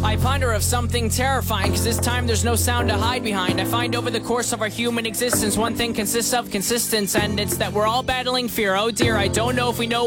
I ponder of something terrifying, cause this time there's no sound to hide behind. I find over the course of our human existence, one thing consists of consistence, and it's that we're all battling fear. Oh dear, I don't know if we know